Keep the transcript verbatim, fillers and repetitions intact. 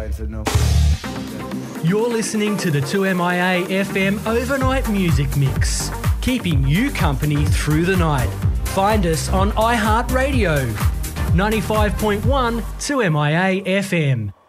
clients enough. You're listening to the two M I A F M Overnight Music Mix, keeping you company through the night. Find us on iHeartRadio, ninety-five point one two M I A F M.